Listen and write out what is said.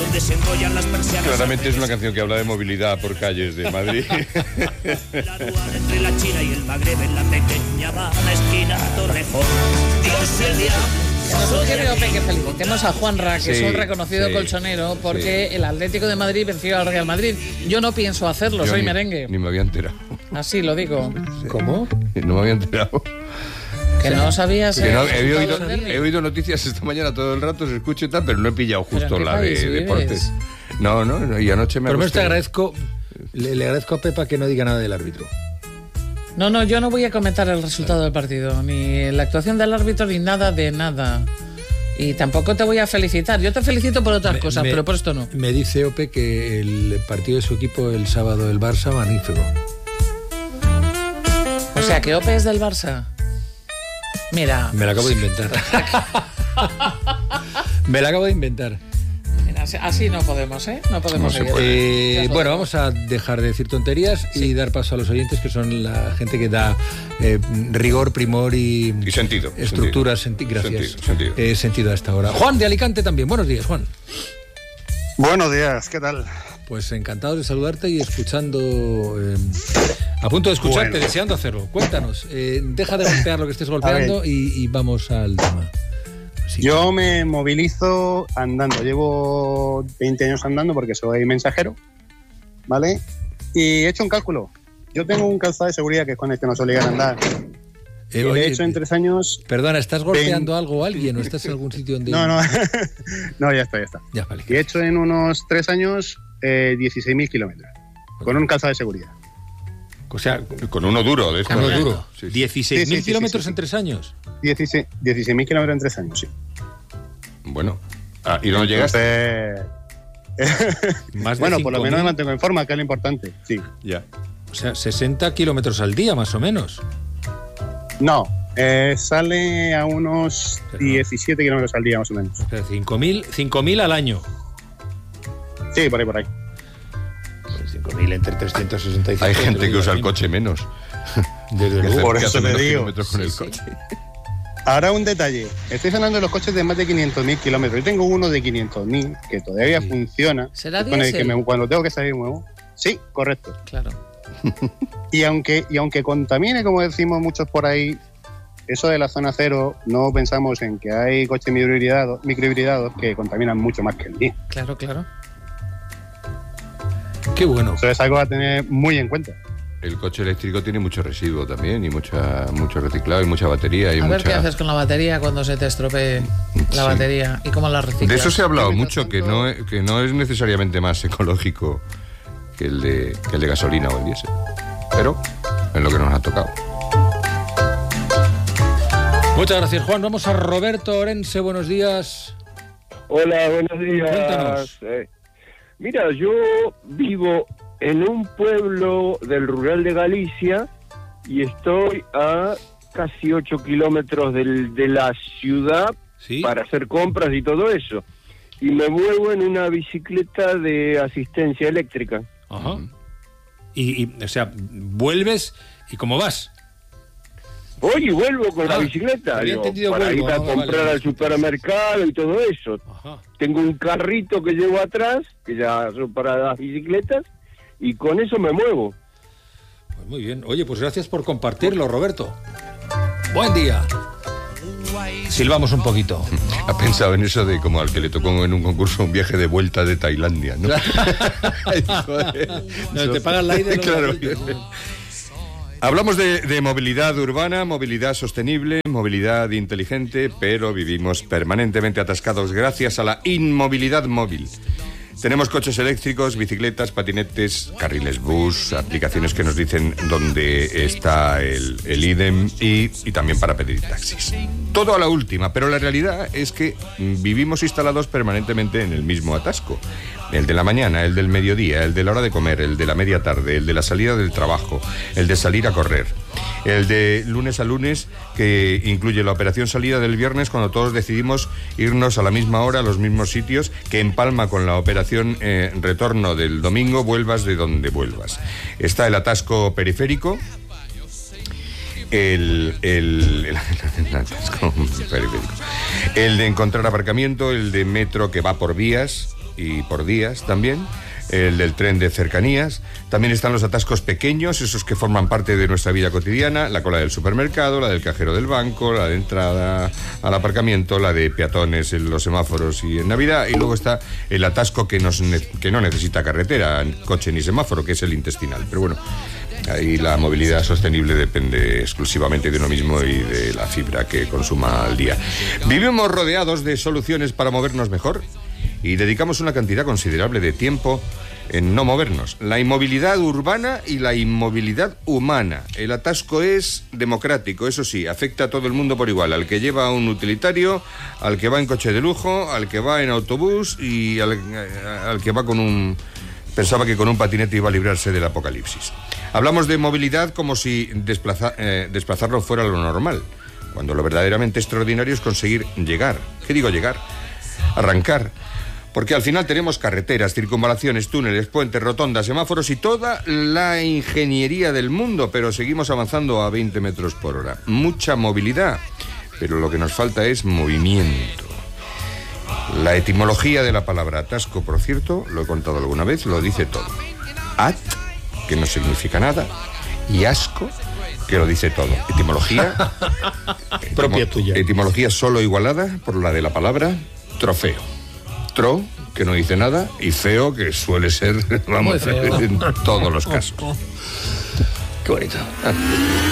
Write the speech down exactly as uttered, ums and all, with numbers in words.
donde se enrollan las persianas. Claramente es una canción que habla de movilidad por calles de Madrid. La aduana entre la China y el Magreb en la pequeña Habana, esquina Torrejón. Dios y el diablo. Nos sugiere Ope que felicitemos a Juanra, que Sí, es un reconocido sí, colchonero, porque sí. el Atlético de Madrid venció al Real Madrid. Yo no pienso hacerlo, Yo soy ni, merengue. Ni me había enterado. Así lo digo. ¿Cómo? No me había enterado. Que no sabías. Que no, el he, resultado oído, del derbi. he oído noticias esta mañana todo el rato, se escucha y tal, pero no he pillado ¿Pero justo en qué la de país vives? deportes. No, no, no, y anoche me Por lo menos te acosté- agradezco, le, le agradezco a Pepa que no diga nada del árbitro. No, no, yo no voy a comentar el resultado del partido, ni la actuación del árbitro, ni nada de nada. Y tampoco te voy a felicitar. Yo te felicito por otras Me- cosas, me- pero por esto no. Me dice Ope que el partido de su equipo el sábado, el Barça, magnífico. O sea, que Ope es del Barça. Mira, Me lo acabo de inventar. Me lo acabo de inventar. mira, así- así no podemos, ¿eh? No podemos No se seguir. puede. Eh, Ya os lo bueno, digo. vamos a dejar de decir tonterías y dar paso a los oyentes, que son la gente que da eh, rigor, primor y, Y sentido. estructura, sentido. senti- gracias. Sentido, sentido. Eh, sentido a esta hora. Juan de Alicante también. Buenos días, Juan. Buenos días, ¿qué tal? Pues encantado de saludarte y escuchando, eh, a punto de escucharte, Bueno. deseando hacerlo. Cuéntanos, eh, deja de golpear lo que estés golpeando y, y vamos al tema. Sí. Yo me movilizo andando, llevo veinte años andando porque soy mensajero, ¿vale? Y he hecho un cálculo. Yo tengo un calzado de seguridad que es con el que nos obligan a andar. Eh, Y oye, de hecho, en tres años... Perdona, ¿estás golpeando Ven- algo a alguien o estás en algún sitio donde...? No, no, no, ya está, ya está. Ya, vale. Y he hecho en unos tres años eh, dieciséis mil kilómetros, con un calzado de seguridad. O sea, Con uno duro de esto. uno Caminando. duro. Sí, sí. dieciséis mil Sí, sí, sí, kilómetros sí, sí. en tres años. dieciséis mil kilómetros en tres años, sí. Bueno. Ah, ¿y no llegaste? Entonces, Más de bueno, por lo menos me cinco mil. mantengo en forma, que es lo importante, sí. Ya. O sea, sesenta kilómetros al día, más o menos. No, eh, sale a unos Pero no. diecisiete kilómetros al día más o menos. O sea, cinco mil al año. Sí, por ahí, por ahí. Pues cinco mil entre trescientos sesenta y cinco. Hay gente te que lo usa el digo, coche menos. Desde Que luego. hace- Por que eso hace te menos digo. kilómetros con el coche. Ahora un detalle. Estoy hablando de los coches de más de quinientos mil kilómetros. Yo tengo uno de quinientos mil que todavía Sí. funciona. ¿Será con el que diésel? me, cuando tengo que salir nuevo. Sí, correcto. Claro. Y aunque, y aunque contamine, como decimos muchos por ahí, eso de la zona cero, no pensamos en que hay coches microhibridados, microhibridados que contaminan mucho más que el mío. Claro, claro. Qué bueno. Eso es algo a tener muy en cuenta. El coche eléctrico tiene mucho residuo también y mucha mucho reciclado y mucha batería y A ver mucha... qué haces con la batería cuando se te estropee la Sí. batería y cómo la reciclas. De eso se ha hablado Yo, mientras mucho, que tanto- no, es, que no es necesariamente más ecológico que el de, que el de gasolina o el diésel. Pero es lo que nos ha tocado. Muchas gracias, Juan. Vamos a Roberto Orense. Buenos días. Hola, buenos días. Cuéntanos. Eh, mira, yo vivo en un pueblo del rural de Galicia y estoy a casi ocho kilómetros del- de la ciudad Sí. para hacer compras y todo eso. Y me muevo en una bicicleta de asistencia eléctrica. Ajá. Y, y, o sea, vuelves y ¿cómo vas? Oye, vuelvo con Ah, la bicicleta, había digo, entendido para vuelvo, ir a no, comprar vale. al supermercado y todo eso. Ajá. Tengo un carrito que llevo atrás, que ya son para las bicicletas, y con eso me muevo. Pues muy bien. Oye, pues gracias por compartirlo, Roberto. Buen día. Silbamos un poquito. Ha pensado en eso de como al que le tocó en un concurso un viaje de vuelta de Tailandia, ¿no? Joder. No, te pagan la ida y luego la Claro. vuelta. Hablamos de, de movilidad urbana, movilidad sostenible, movilidad inteligente, pero vivimos permanentemente atascados gracias a la inmovilidad móvil. Tenemos coches eléctricos, bicicletas, patinetes, carriles bus, aplicaciones que nos dicen dónde está el, el ídem y, y también para pedir taxis. Todo a la última, pero la realidad es que vivimos instalados permanentemente en el mismo atasco. El de la mañana, el del mediodía, el de la hora de comer, el de la media tarde, el de la salida del trabajo, el de salir a correr. El de lunes a lunes, que incluye la operación salida del viernes cuando todos decidimos irnos a la misma hora a los mismos sitios, que empalma con la operación eh, retorno del domingo, vuelvas de donde vuelvas. Está el atasco periférico, el, el, el, el atasco periférico, el de encontrar aparcamiento, el de metro que va por vías, y por días también, el del tren de cercanías. También están los atascos pequeños, esos que forman parte de nuestra vida cotidiana, la cola del supermercado, la del cajero del banco, la de entrada al aparcamiento, la de peatones en los semáforos y en Navidad, y luego está el atasco que, nos ne- que no necesita carretera, coche ni semáforo, que es el intestinal. Pero bueno, ahí la movilidad sostenible depende exclusivamente de uno mismo y de la fibra que consuma al día. Vivimos rodeados de soluciones para movernos mejor y dedicamos una cantidad considerable de tiempo en no movernos. La inmovilidad urbana y la inmovilidad humana. El atasco es democrático, eso sí, afecta a todo el mundo por igual, al que lleva un utilitario, al que va en coche de lujo, al que va en autobús y al, al que va con un... Pensaba que con un patinete iba a librarse del apocalipsis. Hablamos de movilidad como si desplaza, eh, desplazarlo fuera lo normal, cuando lo verdaderamente extraordinario es conseguir llegar. ¿Qué digo llegar? Arrancar. Porque al final tenemos carreteras, circunvalaciones, túneles, puentes, rotondas, semáforos y toda la ingeniería del mundo, pero seguimos avanzando a veinte metros por hora. Mucha movilidad, pero lo que nos falta es movimiento. La etimología de la palabra atasco, por cierto, lo he contado alguna vez, lo dice todo. At, que no significa nada, y asco, que lo dice todo. Etimología... Propia etimo- tuya. Etimología solo igualada por la de la palabra trofeo. Tro, que no dice nada, y feo, que suele ser, vamos, Muy feo. en todos los casos. Qué bonito.